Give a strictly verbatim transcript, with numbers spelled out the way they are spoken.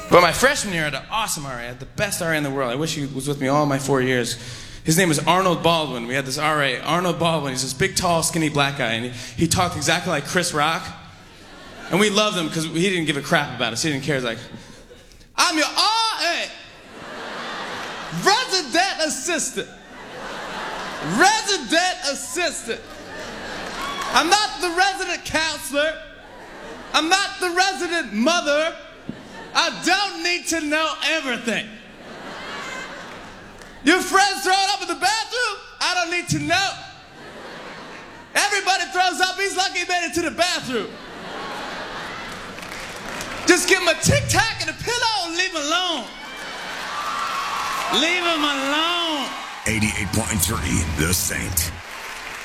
But my freshman year, I had an awesome R A. I had the best R A in the world. I wish he was with me all my four years. His name was Arnold Baldwin. We had this R A, Arnold Baldwin. He's this big, tall, skinny black guy, and he, he talked exactly like Chris Rock. And we loved him because he didn't give a crap about us. He didn't care. He's like, I'm your R A, resident assistant, resident assistant. I'm not the resident counselor. I'm not the resident mother. I don't need to know everything. Your friends throwing up in the bathroom? I don't need to know. Everybody throws up. He's lucky he made it to the bathroom. Just give him a Tic Tac and a pillow and leave him alone. Leave him alone. eighty-eight point three, The Saint.